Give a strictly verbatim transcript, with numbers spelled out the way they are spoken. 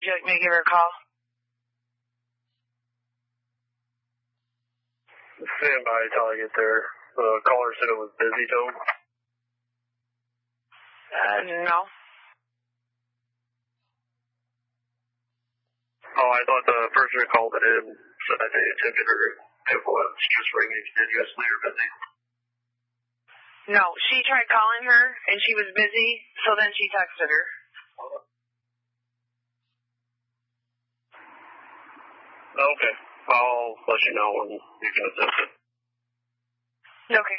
you like me to give her a call? Stand by until I get there. The caller said it was busy, Tom. Uh, no. Oh, I thought the person who called it in said that they attempted her. It was just ringing continuously or busy. No, she tried calling her, and she was busy, so then she texted her. Okay. I'll let you know when you can assist it. Okay.